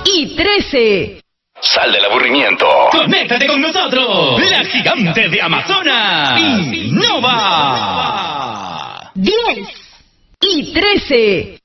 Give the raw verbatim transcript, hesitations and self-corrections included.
y trece. Sal del aburrimiento. Conéctate con nosotros. La gigante de Amazonas. Innova. diez y trece.